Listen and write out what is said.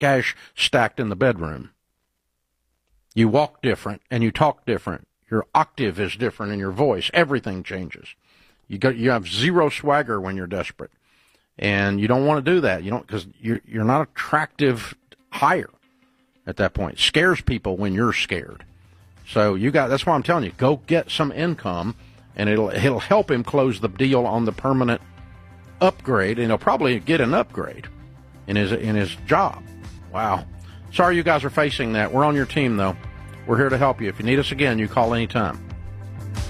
cash stacked in the bedroom. You walk different and you talk different. Your octave is different in your voice. Everything changes. You have zero swagger when you're desperate, and you don't want to do that. You don't, because you're not attractive hire at that point. It scares people when you're scared. So that's why I'm telling you, go get some income, and it'll help him close the deal on the permanent upgrade, and he'll probably get an upgrade in his job. Wow. Sorry you guys are facing that. We're on your team, though. We're here to help you. If you need us again, you call anytime.